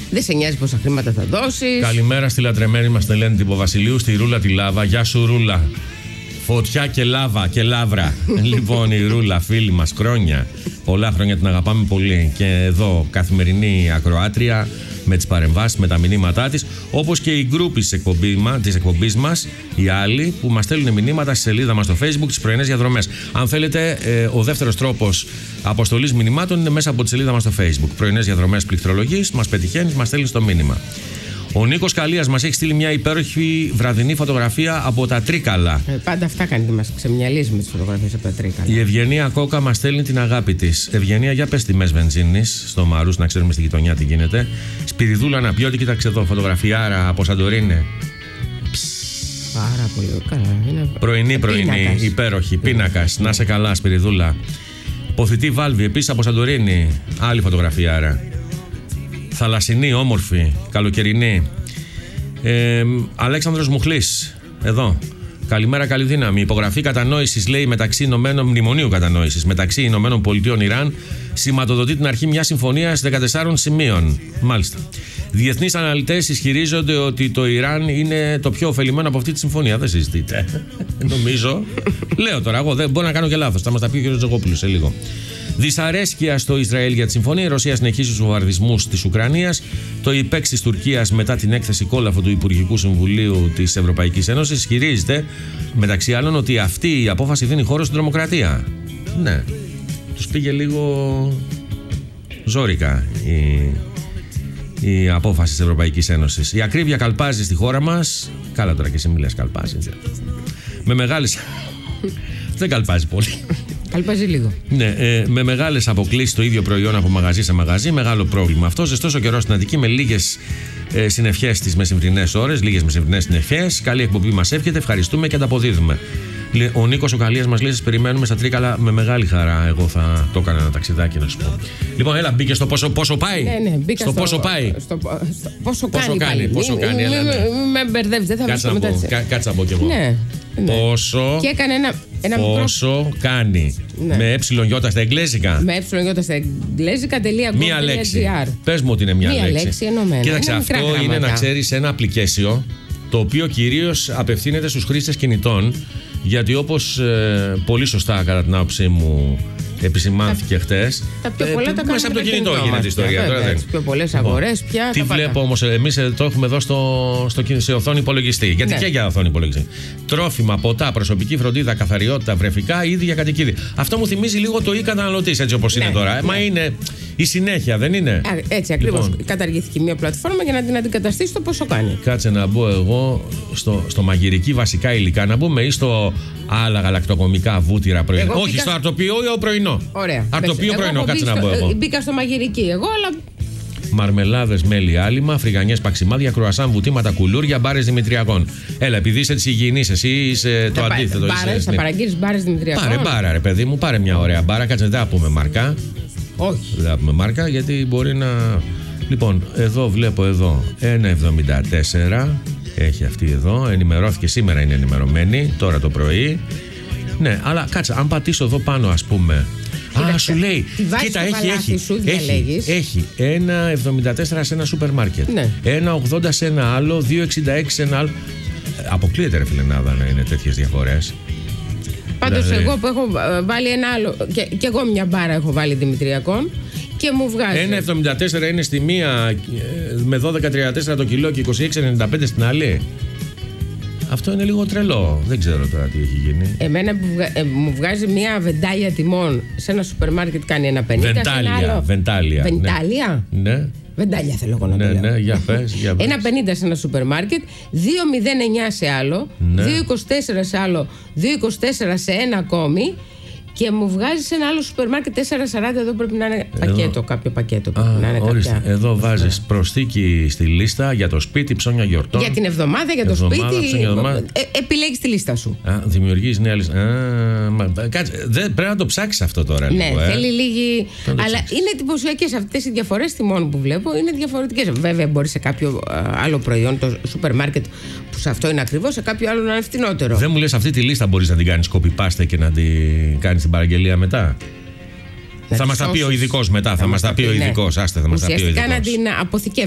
Δεν σε νοιάζει πόσα χρήματα θα δώσεις. Καλημέρα στη λατρεμένη μας την Ελένη Τυποβασιλείου, στη Ρούλα τη Λάβα. Γεια σου, Ρούλα. Φωτιά και λάβα και λάβρα. Λοιπόν, η Ρούλα, φίλη μας, χρόνια. Πολλά χρόνια την αγαπάμε πολύ. Και εδώ, καθημερινή ακροάτρια με τις παρεμβάσεις, με τα μηνύματά της. Όπως και οι γκρούποι της εκπομπής μας, οι άλλοι που μας στέλνουν μηνύματα στη σελίδα μας στο Facebook, τις πρωινές διαδρομές. Αν θέλετε, ο δεύτερος τρόπος αποστολής μηνυμάτων είναι μέσα από τη σελίδα μας στο Facebook. Πρωινές διαδρομές πληκτρολογής, μας πετυχαίνεις, μας στέλνεις το μήνυμα. Ο Νίκος Καλίας μας έχει στείλει μια υπέροχη βραδινή φωτογραφία από τα Τρίκαλα. Πάντα αυτά κάνει και μας ξεμυαλίζει με τις φωτογραφίες από τα Τρίκαλα. Η Ευγενία Κόκα μας στέλνει την αγάπη της. Ευγενία, για πες τιμές βενζίνης στο Μαρούς, να ξέρουμε στη γειτονιά τι γίνεται. Σπυριδούλα να πιώτη, κοίταξε εδώ, φωτογραφιάρα από Σαντορίνη. Πάρα πολύ καλά. Πρωινή, Πίνακας. υπέροχη, πίνακας. Να σε καλά, Σπυριδούλα. Ποθητή Βάλβη, επίσης από Σαντορίνη. Άλλη φωτογραφιάρα. Θαλασσινή, όμορφη, καλοκαιρινή. Αλέξανδρος Μουχλής, εδώ. Καλημέρα, καλή δύναμη. Υπογραφή κατανόησης, λέει, μνημονίου κατανόησης μεταξύ Ηνωμένων Πολιτειών Ιράν σηματοδοτεί την αρχή μιας συμφωνίας 14 σημείων. Μάλιστα. Διεθνείς αναλυτές ισχυρίζονται ότι το Ιράν είναι το πιο ωφελημένο από αυτή τη συμφωνία. Δεν συζητείτε. Νομίζω. Λέω τώρα, εγώ δεν μπορώ να κάνω και λάθος. Θα μας τα πει ο κ. Τζογόπουλος σε λίγο. Δυσαρέσκεια στο Ισραήλ για τη συμφωνία. Η Ρωσία συνεχίζει τους βομβαρδισμούς της Ουκρανίας. Το ΙΠΕΞ της Τουρκίας, μετά την έκθεση κόλαφο του Υπουργικού Συμβουλίου της Ευρωπαϊκής Ένωσης, ισχυρίζεται μεταξύ άλλων ότι αυτή η απόφαση δίνει χώρο στην τρομοκρατία. Ναι. Τους πήγε λίγο ζόρικα η απόφαση της Ευρωπαϊκής Ένωσης. Η ακρίβεια καλπάζει στη χώρα μας. Καλά τώρα και εσύ μιλάς καλπάζει. Με μεγάλες. Δεν καλπάζει πολύ. Καλπάζει λίγο. Ναι, με μεγάλες αποκλίσεις το ίδιο προϊόν από μαγαζί σε μαγαζί. Μεγάλο πρόβλημα αυτό. Ζεστός ο καιρός στην Αττική με λίγες συννεφιές τις μεσημβρινές ώρες. Λίγες μεσημβρινές συννεφιές. Καλή εκπομπή μας εύχεται. Ευχαριστούμε και ανταποδίδουμε. Ο Νίκος ο Καλίας μας λέει: σας περιμένουμε στα Τρίκαλα με μεγάλη χαρά. Εγώ θα το έκανα ένα ταξιδάκι να σου πω. Λοιπόν, έλα, μπήκε στο πόσο πάει. Ναι, μπήκα στο πόσο πάει. Πόσο κάνει. Με μπερδεύεις, δεν θα βρω μετά. Κάτσα από κι εγώ. Ναι. Πόσο. Και έκανε ένα πόσο κάνει. Ναι. Με ΕΙ στα εγγλέζικα. Με ΕΙ στα εγγλέζικα. Μία λέξη. Πες μου ότι είναι μία λέξη. Μία λέξη ενωμένα. Κοίταξε, αυτό είναι να ξέρεις ένα application το οποίο κυρίως απευθύνεται στους χρήστες κινητών. Γιατί όπως πολύ σωστά κατά την άποψή μου επισημάνθηκε χτες, τα πιο πολλά τα μέσα από το κινητό γίνεται η ιστορία. Τις πιο πολλές αγορές πια. Τι βλέπω όμως, εμείς το έχουμε εδώ σε οθόνη υπολογιστή. Γιατί και για οθόνη υπολογιστή. Τρόφιμα, ποτά, προσωπική φροντίδα, καθαριότητα, βρεφικά, ήδη για κατοικίδι. Αυτό μου θυμίζει λίγο το καταναλωτής, έτσι όπως είναι τώρα. Μα είναι η συνέχεια, δεν είναι. Έτσι ακριβώς. Καταργήθηκε μια πλατφόρμα για να την αντικαταστήσει το πόσο κάνει. Κάτσε να μπω εγώ στο μαγειρική βασικά υλικά, να μπούμε ή στο άλλα γαλακτοκομικά βούτυρα πρωινό. Όχι, στο αρτοποιείο πρωινό. Ωραία. Αρτοποιείο πρωινό, κάτσε να μπω εγώ. Μπήκα στο μαγειρική εγώ, αλλά. Μαρμελάδες, μέλι, άλυμα, φρυγανιές, παξιμάδια, κρουασάν, βουτήματα, κουλούρια, μπάρες Δημητριακών. Έλα, επειδή είσαι της υγιεινής, εσύ είσαι το αντίθετο. Θα παραγγείλεις μπάρες Δημητριακών. Πάρε μπάρα, ρε παιδί μου, πάρε μια ωραία μπάρα. Κάτσε, δεν θα πούμε μάρκα. Όχι. Δεν θα πούμε μάρκα, γιατί μπορεί να. Λοιπόν, εδώ βλέπω εδώ 1,74. Έχει αυτή εδώ. Ενημερώθηκε σήμερα, είναι ενημερωμένη, τώρα το πρωί. Ναι, αλλά κάτσε, αν πατήσω εδώ πάνω, ας πούμε. Κοίταξε, σου λέει. Κοίτα, έχει 1,74 σε ένα σούπερ μάρκετ. Ναι. 1,80 σε ένα άλλο, 2,66 σε ένα άλλο. Αποκλείεται, ρε φιλενάδα, να είναι τέτοιες διαφορές. Πάντως, δηλαδή, εγώ που έχω βάλει ένα άλλο. Και εγώ μια μπάρα έχω βάλει Δημητριακών. Και μου βγάζει. 1,74 είναι στη μία με 12,34 το κιλό και 26,95 στην άλλη. Αυτό είναι λίγο τρελό. Δεν ξέρω τώρα τι έχει γίνει. Εμένα μου βγάζει μια βεντάλια τιμών σε ένα σούπερ μάρκετ, κάνει 1,50. Βεντάλια. Βεντάλια. Ναι. Βεντάλια θέλω εγώ να το λέω. Ναι, για πες. 1,50 σε ένα σούπερ μάρκετ, 2,09 σε άλλο, 2,24 σε άλλο, 2,24 σε ένα ακόμη. Και μου βγάζει σε ένα άλλο σούπερ μάρκετ 4,40. Εδώ πρέπει να είναι πακέτο, κάποιο πακέτο. Πρέπει να είναι κάποια. Εδώ βάζεις προσθήκη στη λίστα για το σπίτι, ψώνια γιορτών. Για την εβδομάδα, για το σπίτι. Επιλέγεις τη λίστα σου. Δημιουργείς νέα λίστα. Πρέπει να το ψάξεις αυτό τώρα. Ναι, θέλει λίγη. Αλλά είναι εντυπωσιακές αυτές οι διαφορές τιμών που βλέπω. Είναι διαφορετικές. Βέβαια, μπορεί σε κάποιο άλλο προϊόν, το σούπερ μάρκετ, που σε αυτό είναι ακριβώς, σε κάποιο άλλο να είναι φτηνότερο. Δεν μου λες αυτή τη λίστα μπορείς να την κάνεις copy-paste και να την κάνεις την παραγγελία μετά. Θα μας τα πει ο ειδικός μετά. Θα μας τα πει ο ειδικός. Άστε, θα μας τα πει ο ειδικός. Ουσιαστικά να την αποθηκεύσεις.